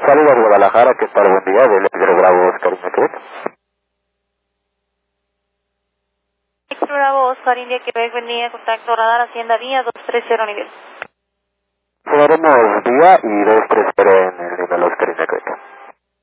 Saludos Guadalajara, ¿qué tal? Buen día, del Extra Bravo Oscar India. Extra Bravo Oscar India Quebec, buen día, contacto radar Hacienda Vía 230 nivel. Sonaremos día y 230 en el nivel Oscar India.